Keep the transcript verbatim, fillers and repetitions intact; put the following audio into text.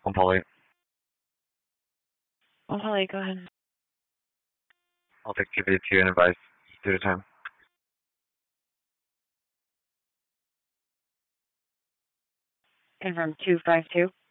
On Polly. On Polly, go ahead. I'll take Q B two and advise due to time. Confirm two five two.